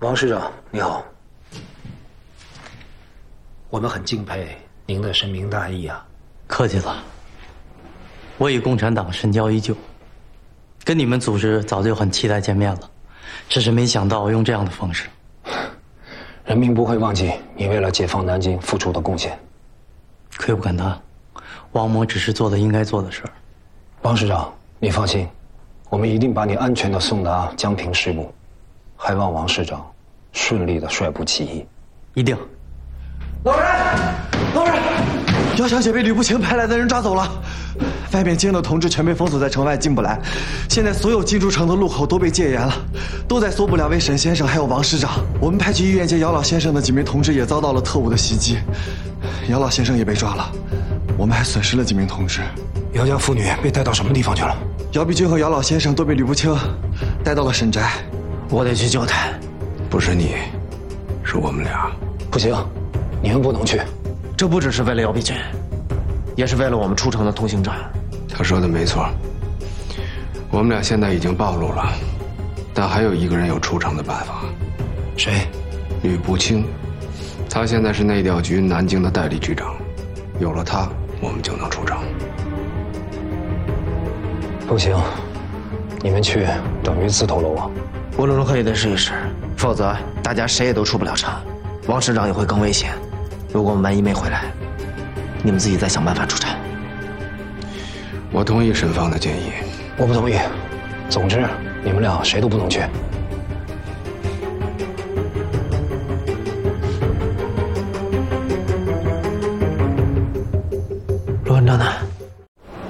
王师长，你好。我们很敬佩您的深明大义啊。 客气了。我与共产党深交已久，跟你们组织早就很期待见面了，只是没想到用这样的方式。 人民不会忘记你为了解放南京付出的贡献。 亏不敢当，王某只是做了应该做的事儿。 王师长，你放心，我们一定把你安全地送达江平师部，还望王师长顺利地率部起义。 一定。 老人，老人，姚小姐被吕不清派来的人抓走了，外面京的同志全被封锁在城外，进不来。现在所有进出城的路口都被戒严了，都在搜捕两位沈先生还有王师长。我们派去医院接姚老先生的几名同志也遭到了特务的袭击，姚老先生也被抓了，我们还损失了几名同志。 姚家妇女被带到什么地方去了？ 姚碧君和姚老先生都被吕不清带到了沈宅。 我得去救他。 不是你，是我们俩。 不行，你们不能去。 这不只是为了姚碧君，也是为了我们出城的通行证。 他说的没错，我们俩现在已经暴露了，但还有一个人有出城的办法。 谁？ 吕不清，他现在是内调局南京的代理局长，有了他，我们就能出城。 不行，你们去等于自投罗网。 无论如何也得试一试，否则大家谁也都出不了城，王师长也会更危险。如果我们万一没回来，你们自己再想办法出城。 我同意沈芳的建议。 我不同意。总之，你们俩谁都不能去。